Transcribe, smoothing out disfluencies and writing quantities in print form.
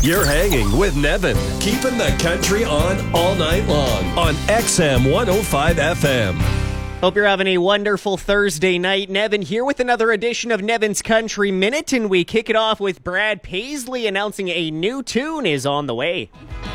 You're hanging with Nevin, keeping the country on all night long on XM 105 FM. Hope you're having a wonderful Thursday night. Nevin here with another edition of Nevin's Country Minute, and we kick it off with Brad Paisley announcing a new tune is on the way.